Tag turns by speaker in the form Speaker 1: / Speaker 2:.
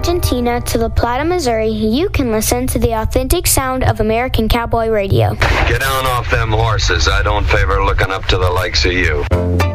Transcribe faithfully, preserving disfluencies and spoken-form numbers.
Speaker 1: Argentina to La Plata, Missouri, you can listen to the authentic sound of American Cowboy Radio.
Speaker 2: Get down off them horses. I don't favor looking up to the likes of you.